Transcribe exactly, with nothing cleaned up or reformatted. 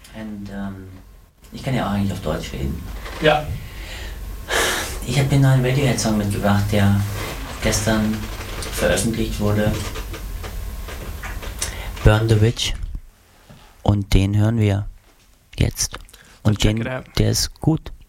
Und ähm, ich kann ja auch eigentlich auf Deutsch reden. Ja. Ich habe den neuen Radiohead-Song mitgebracht, der gestern veröffentlicht wurde. Burn the Witch. Und den hören wir jetzt. Und den, der ist gut.